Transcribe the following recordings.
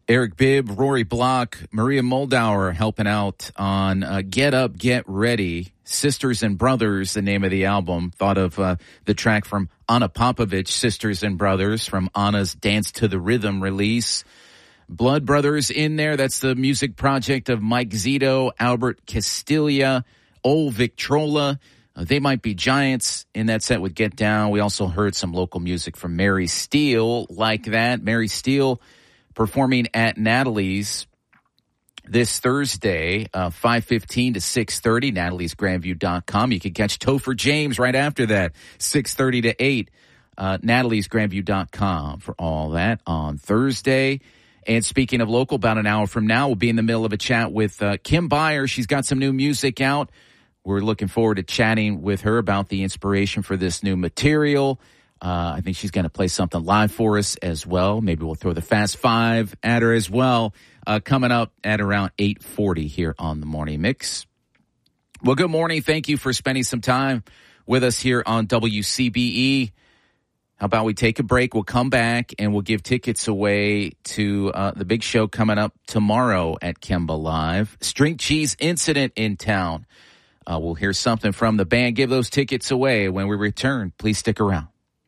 Eric Bibb, Rory Block, Maria Moldauer helping out on Get Up, Get Ready. Sisters and Brothers, the name of the album. Thought of the track from Anna Popovich, Sisters and Brothers, from Anna's Dance to the Rhythm release. Blood Brothers in there. That's the music project of Mike Zito, Albert Castilla, Old Victrola. They Might Be Giants in that set with Get Down. We also heard some local music from Mary Steele like that. Mary Steele performing at Natalie's this Thursday, 5:15 to 6:30, nataliesgrandview.com. You can catch Topher James right after that, 6:30 to 8, nataliesgrandview.com for all that on Thursday. And speaking of local, about an hour from now, we'll be in the middle of a chat with Kim Byer. She's got some new music out. We're looking forward to chatting with her about the inspiration for this new material. I think she's going to play something live for us as well. Maybe we'll throw the Fast Five at her as well, coming up at around 8:40 here on the Morning Mix. Well, good morning. Thank you for spending some time with us here on WCBE. How about we take a break? We'll come back and we'll give tickets away to the big show coming up tomorrow at Kemba Live. String Cheese Incident in town. We'll hear something from the band. Give those tickets away when we return. Please stick around.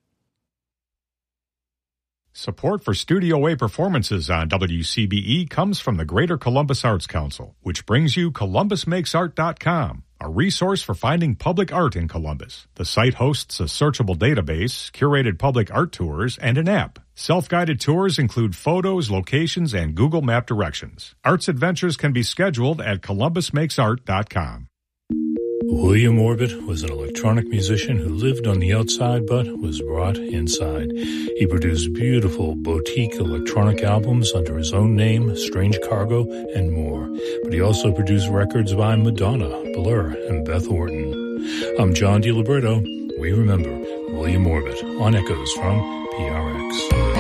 Support for Studio A performances on WCBE comes from the Greater Columbus Arts Council, which brings you ColumbusMakesArt.com, a resource for finding public art in Columbus. The site hosts a searchable database, curated public art tours, and an app. Self-guided tours include photos, locations, and Google Map directions. Arts adventures can be scheduled at ColumbusMakesArt.com. William Orbit was an electronic musician who lived on the outside but was brought inside. He produced beautiful boutique electronic albums under his own name, Strange Cargo, and more. But he also produced records by Madonna, Blur, and Beth Orton. I'm John DiLiberto. We remember William Orbit on Echoes from PRX.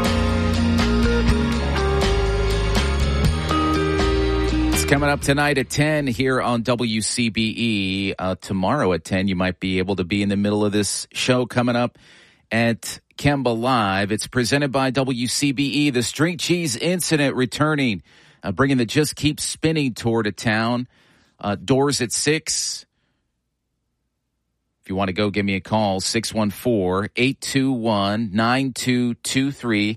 Coming up tonight at 10 here on WCBE. Tomorrow at 10, you might be able to be in the middle of this show coming up at Kemba Live. It's presented by WCBE. The String Cheese Incident returning, bringing the Just Keep Spinning tour to town. Doors at 6. If you want to go, give me a call, 614-821-9223.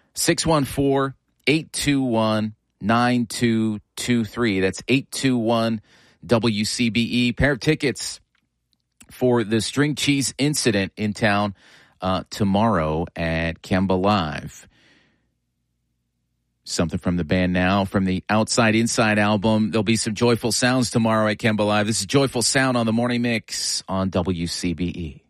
614-821-9223. That's 821 WCBE. Pair of tickets for the String Cheese Incident in town tomorrow at Kemba Live. Something from the band now, from the Outside Inside album. There'll be some joyful sounds tomorrow at Kemba Live. This is Joyful Sound on the Morning Mix on WCBE.